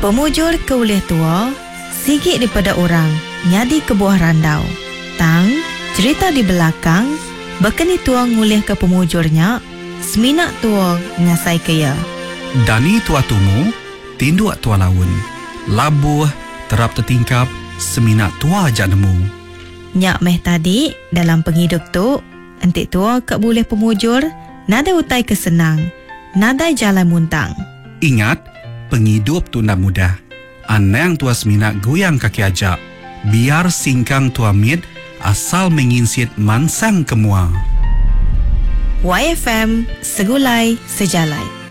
Pemujur ke ulih tua, sikit daripada orang, nyadi ke buah randau. Tang, cerita di belakang, bekeni tua ngulih ke pemujurnya, seminak tua ngasai kaya. Dani tua tumu, tindu tua laun. Labuh, terap tertingkap, seminak tua janemu. Nyak meh tadi, dalam penghidup tu, entik tua kat boleh pemujur, nada utai kesenang, nada jalan muntang. Ingat, penghidup tu nak mudah. Anang tua seminak goyang kaki ajak. Biar singkang tua mit, asal menginsit mansang kemua. YFM, segulai sejalai.